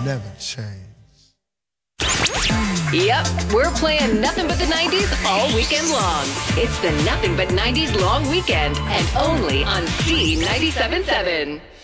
never change. Yep, we're playing nothing but the 90s all weekend long. It's the Nothing But 90s Long Weekend, and only on C97.7.